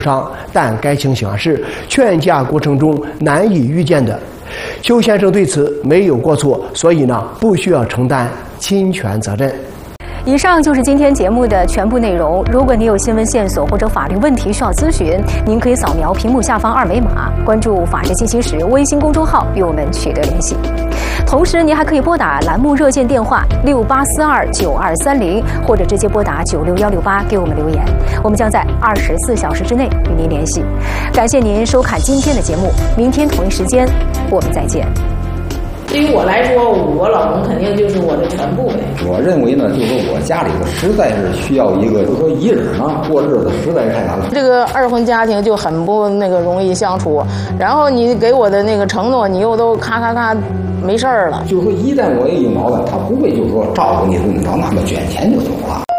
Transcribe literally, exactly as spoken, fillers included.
上，但该情形是劝架过程中难以预见的。邱先生对此没有过错，所以呢不需要承担侵权责任。 以上就是今天节目的全部内容。如果您有新闻线索或者法律问题需要咨询，您可以扫描屏幕下方二维码，关注法治进行时微信公众号与我们取得联系。同时，您还可以拨打栏目热线电话六八四二九二三零，或者直接拨打九六幺六八给我们留言，我们将在二十四小时之内与您联系。感谢您收看今天的节目，明天同一时间我们再见。 对于我来说，我老公肯定就是我的全部呗。 我认为呢，就是说我家里头实在是需要一个，就是说一人呢过日子实在是太难了。 这个二婚家庭就很不那个容易相处，然后你给我的那个承诺，你又都咔咔咔没事儿了。 就是说，一旦我一有矛盾，他不会就是说照顾你怎么着，那么卷钱就走了。